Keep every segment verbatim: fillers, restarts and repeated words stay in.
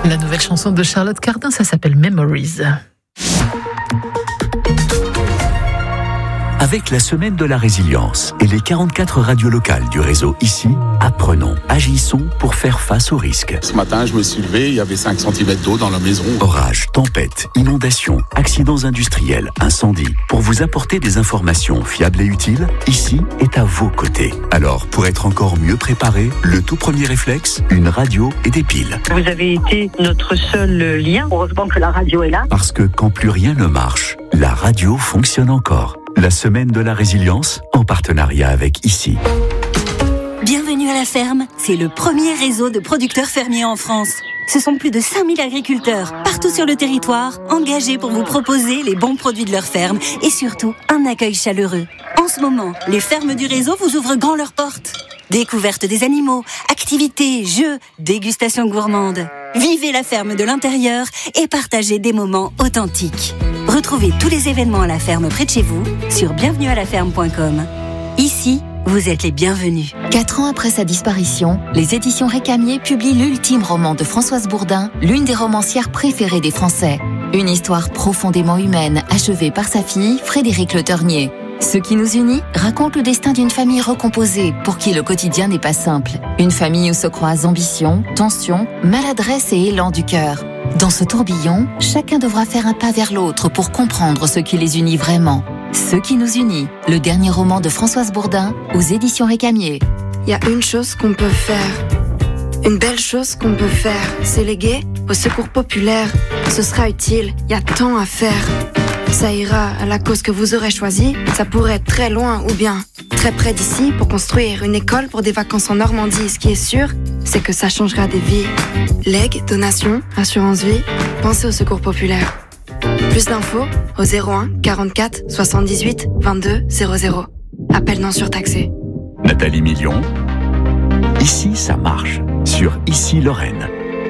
La nouvelle chanson de Charlotte Cardin, ça s'appelle Memories. Avec la semaine de la résilience et les quarante-quatre radios locales du réseau Ici, apprenons, agissons pour faire face aux risques. Ce matin, je me suis levé, il y avait cinq centimètres d'eau dans la maison. Orages, tempêtes, inondations, accidents industriels, incendies. Pour vous apporter des informations fiables et utiles, Ici est à vos côtés. Alors, pour être encore mieux préparé, le tout premier réflexe, une radio et des piles. Vous avez été notre seul lien. Heureusement que la radio est là. Parce que quand plus rien ne marche, la radio fonctionne encore. La semaine de la résilience, en partenariat avec Ici. Bienvenue à la ferme, c'est le premier réseau de producteurs fermiers en France. Ce sont plus de cinq mille agriculteurs, partout sur le territoire, engagés pour vous proposer les bons produits de leur ferme et surtout un accueil chaleureux. En ce moment, les fermes du réseau vous ouvrent grand leurs portes. Découverte des animaux, activités, jeux, dégustations gourmandes. Vivez la ferme de l'intérieur et partagez des moments authentiques. Retrouvez tous les événements à la ferme près de chez vous sur bienvenue à la ferme point com. Ici, vous êtes les bienvenus. Quatre ans après sa disparition, les éditions Récamier publient l'ultime roman de Françoise Bourdin, l'une des romancières préférées des Français. Une histoire profondément humaine, achevée par sa fille, Frédérique Le Ternier. Ce qui nous unit raconte le destin d'une famille recomposée pour qui le quotidien n'est pas simple. Une famille où se croisent ambition, tension, maladresse et élan du cœur. Dans ce tourbillon, chacun devra faire un pas vers l'autre pour comprendre ce qui les unit vraiment. Ce qui nous unit, le dernier roman de Françoise Bourdin aux éditions Récamier. Il y a une chose qu'on peut faire, une belle chose qu'on peut faire, c'est léguer au secours populaire. Ce sera utile, il y a tant à faire. Ça ira à la cause que vous aurez choisie, ça pourrait être très loin ou bien très près d'ici pour construire une école pour des vacances en Normandie. Ce qui est sûr, c'est que ça changera des vies. Legs, donations, assurance vie, pensez au secours populaire. Plus d'infos au zéro un quarante-quatre soixante-dix-huit vingt-deux zéro zéro. Appel non surtaxé. Nathalie Million. Ici, ça marche. Sur Ici Lorraine.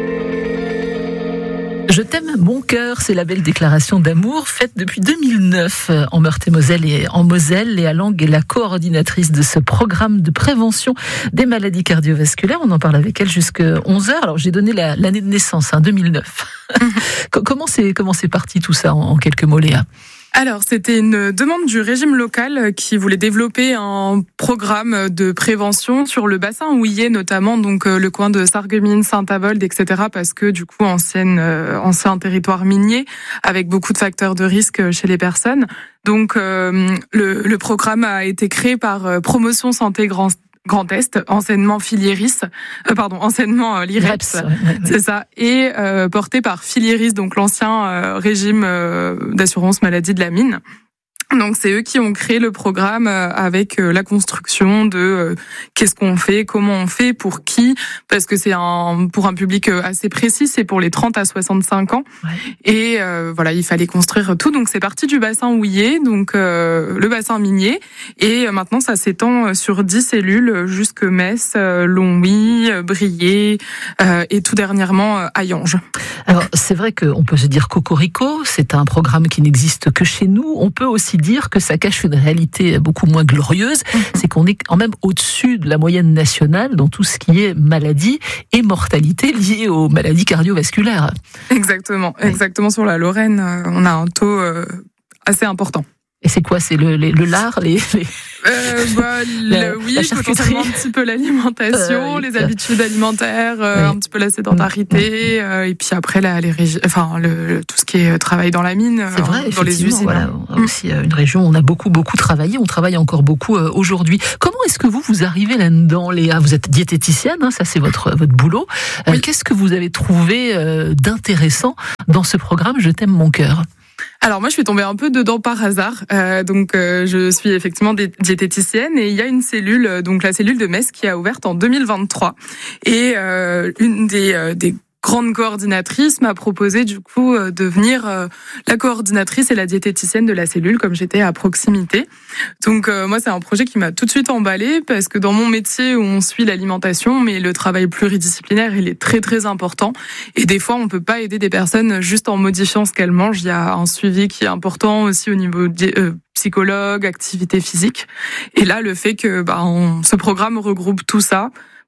Je t'aime mon cœur, c'est la belle déclaration d'amour faite depuis deux mille neuf en Meurthe-et-Moselle et en Moselle. Léa Lang est la coordinatrice de ce programme de prévention des maladies cardiovasculaires. On en parle avec elle jusqu'à onze heures. Alors j'ai donné la, l'année de naissance, hein, deux mille neuf. comment c'est comment c'est parti tout ça en, en quelques mots, Léa? Alors, c'était une demande du régime local qui voulait développer un programme de prévention sur le bassin houiller, notamment donc le coin de Sarreguemines, Saint-Avold, et cetera, parce que du coup, ancienne, euh, ancien territoire minier, avec beaucoup de facteurs de risque chez les personnes. Donc, euh, le, le programme a été créé par Promotion Santé Grand Grand Est, anciennement Filieris, euh, pardon, anciennement euh, l'I R E P S, ouais, ouais, c'est ouais. ça, et euh, porté par Filieris, donc l'ancien euh, régime euh, d'assurance maladie de la mine. Donc c'est eux qui ont créé le programme avec la construction de qu'est-ce qu'on fait, comment on fait, pour qui, parce que c'est un pour un public assez précis, c'est pour les trente à soixante-cinq ans. Ouais. Et euh, voilà, il fallait construire tout. Donc c'est parti du bassin houiller, donc euh, le bassin minier, et maintenant ça s'étend sur dix cellules jusque Metz, Longwy, Briey euh, et tout dernièrement Hayange. Alors c'est vrai qu'on peut se dire cocorico, c'est un programme qui n'existe que chez nous. On peut aussi dire que ça cache une réalité beaucoup moins glorieuse, c'est qu'on est quand même au-dessus de la moyenne nationale dans tout ce qui est maladie et mortalité liée aux maladies cardiovasculaires. Exactement, exactement. Sur la Lorraine, on a un taux assez important. Et c'est quoi? C'est le, le, le lard les, les... Euh, bah, la, le, Oui, la potentiellement un petit peu l'alimentation, euh, les habitudes alimentaires, euh, oui. un petit peu la sédentarité, euh, et puis après la, les régi... enfin, le, tout ce qui est travail dans la mine, c'est vrai, euh, dans les usines. Voilà, on a aussi une région où on a beaucoup, beaucoup travaillé, on travaille encore beaucoup euh, aujourd'hui. Comment est-ce que vous, vous arrivez là-dedans, Léa? Vous êtes diététicienne, hein, ça c'est votre, votre boulot. Euh, oui. Qu'est-ce que vous avez trouvé euh, d'intéressant dans ce programme Je t'aime mon cœur? Alors moi je suis tombée un peu dedans par hasard, euh, donc euh, je suis effectivement diététicienne et il y a une cellule, donc la cellule de Metz qui a ouvert en deux mille vingt-trois et euh, une des, euh, des grande coordinatrice m'a proposé du coup de devenir euh, la coordinatrice et la diététicienne de la cellule, comme j'étais à proximité. Donc euh, moi c'est un projet qui m'a tout de suite emballée, parce que dans mon métier où on suit l'alimentation, mais le travail pluridisciplinaire il est très très important, et des fois on peut pas aider des personnes juste en modifiant ce qu'elles mangent. Il y a un suivi qui est important aussi au niveau di- euh, psychologue, activité physique, et là le fait que bah, on, ce programme regroupe tout ça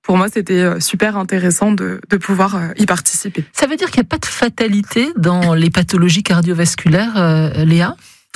pour moi, c'était super intéressant de, de pouvoir y participer. Ça veut dire qu'il n'y a pas de fatalité dans les pathologies cardiovasculaires, euh, Léa ?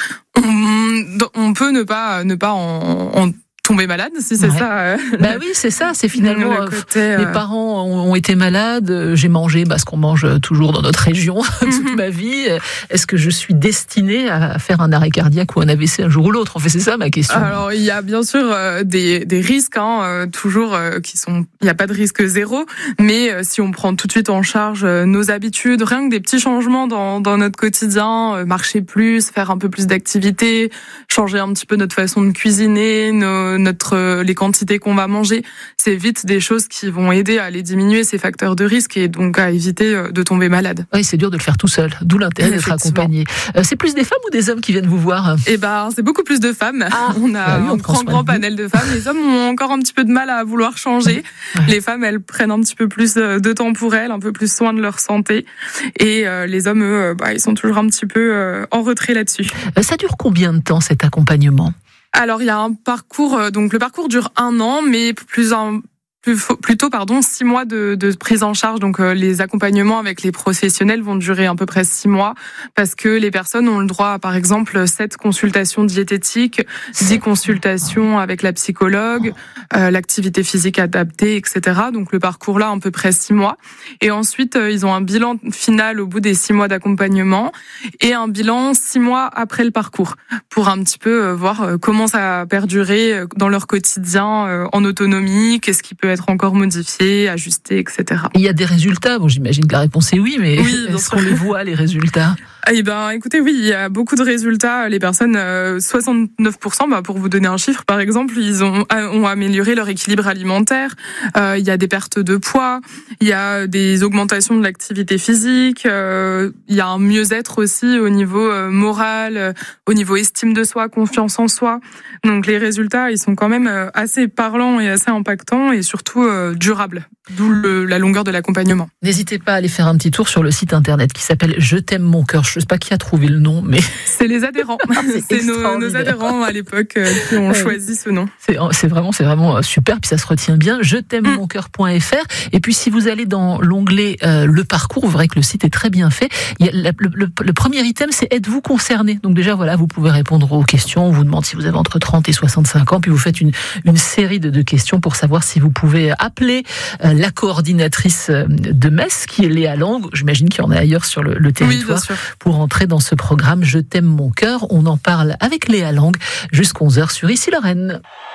on, on peut ne pas, ne pas en, en tomber malade, si c'est ouais. ça. Euh, bah oui, c'est ça. C'est finalement côté, euh, mes parents ont, ont été malades. J'ai mangé bah, ce qu'on mange toujours dans notre région toute mm-hmm. ma vie. Est-ce que je suis destinée à faire un arrêt cardiaque ou un A V C un jour ou l'autre ? En fait, c'est ça ma question. Alors, il y a bien sûr euh, des, des risques, hein, euh, toujours euh, qui sont. Il n'y a pas de risque zéro, mais euh, si on prend tout de suite en charge euh, nos habitudes, rien que des petits changements dans, dans notre quotidien, euh, marcher plus, faire un peu plus d'activité, changer un petit peu notre façon de cuisiner, nos notre les quantités qu'on va manger, c'est vite des choses qui vont aider à aller diminuer ces facteurs de risque et donc à éviter de tomber malade. Oui, c'est dur de le faire tout seul, d'où l'intérêt d'être accompagné. Euh, c'est plus des femmes ou des hommes qui viennent vous voir ? Eh ben, c'est beaucoup plus de femmes. Ah, on a bah oui, on un grand grand panel de femmes. Les hommes ont encore un petit peu de mal à vouloir changer. Ouais. Les femmes, elles prennent un petit peu plus de temps pour elles, un peu plus soin de leur santé, et euh, les hommes, eux, bah, ils sont toujours un petit peu euh, en retrait là-dessus. Euh, ça dure combien de temps cet accompagnement ? Alors, il y a un parcours, donc le parcours dure un an, mais plus un, plus, plutôt, pardon, six mois de, de prise en charge. Donc, euh, les accompagnements avec les professionnels vont durer à peu près six mois parce que les personnes ont le droit à, par exemple, sept consultations diététiques, dix consultations avec la psychologue, euh, l'activité physique adaptée, et cetera. Donc, le parcours là, à peu près six mois. Et ensuite, euh, ils ont un bilan final au bout des six mois d'accompagnement et un bilan six mois après le parcours pour un petit peu euh, voir euh, comment ça a perduré dans leur quotidien euh, en autonomie, qu'est-ce qui peut être encore modifié, ajusté, et cetera. Il y a des résultats. Bon, j'imagine que la réponse est oui, mais oui, est-ce qu'on les voit, les résultats ? Eh ben, écoutez, oui, il y a beaucoup de résultats. Les personnes, euh, soixante-neuf pour cent, bah, pour vous donner un chiffre, par exemple, ils ont, ont amélioré leur équilibre alimentaire. Euh, il y a des pertes de poids, il y a des augmentations de l'activité physique, euh, il y a un mieux-être aussi au niveau euh, moral, euh, au niveau estime de soi, confiance en soi. Donc, les résultats, ils sont quand même euh, assez parlants et assez impactants et surtout euh, durables. D'où le, la longueur de l'accompagnement. N'hésitez pas à aller faire un petit tour sur le site internet qui s'appelle Je t'aime mon cœur. Je ne sais pas qui a trouvé le nom, mais c'est les adhérents. c'est c'est nos, nos adhérents à l'époque euh, qui ont ouais. choisi ce nom. C'est, c'est vraiment, c'est vraiment super. Puis ça se retient bien. Je t'aime mon cœur point f r. Et puis si vous allez dans l'onglet euh, le parcours, vous verrez que le site est très bien fait. Il y a le, le, le premier item, c'est êtes-vous concerné. Donc déjà voilà, vous pouvez répondre aux questions. On vous demande si vous avez entre trente et soixante-cinq ans, puis vous faites une une série de, de questions pour savoir si vous pouvez appeler euh, la coordinatrice de Metz, qui est Léa Lang. J'imagine qu'il y en a ailleurs sur le, le territoire, oui, pour entrer dans ce programme Je t'aime mon cœur. On en parle avec Léa Lang jusqu'à onze heures sur Ici Lorraine.